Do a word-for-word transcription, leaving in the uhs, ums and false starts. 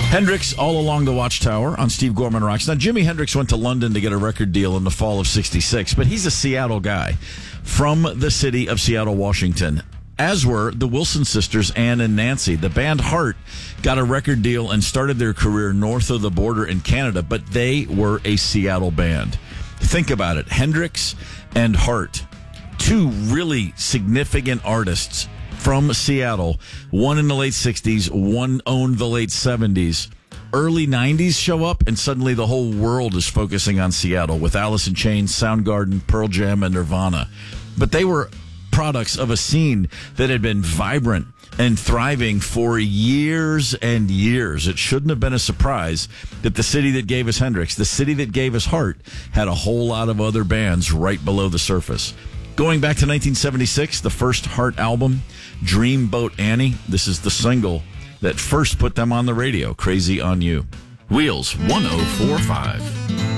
Hendrix, All Along the Watchtower on Steve Gorman Rocks. Now, Jimi Hendrix went to London to get a record deal in the fall of sixty-six, but he's a Seattle guy from the city of Seattle, Washington, as were the Wilson sisters, Ann and Nancy. The band Heart got a record deal and started their career north of the border in Canada, but they were a Seattle band. Think about it. Hendrix and Heart, two really significant artists from Seattle, one in the late sixties, one owned the late seventies. Early nineties show up, and suddenly the whole world is focusing on Seattle with Alice in Chains, Soundgarden, Pearl Jam, and Nirvana. But they were products of a scene that had been vibrant and thriving for years and years. It shouldn't have been a surprise that the city that gave us Hendrix, the city that gave us Heart, had a whole lot of other bands right below the surface. Going back to nineteen seventy-six, the first Heart album, Dreamboat Annie. This is the single that first put them on the radio, Crazy on You. Wheels one oh four point five.